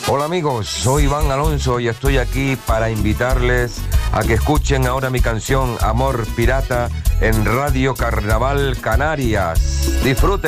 Hola amigos, soy Iván Alonso y estoy aquí para invitarles a que escuchen ahora mi canción Amor Pirata en Radio Carnaval Canarias. Disfruten.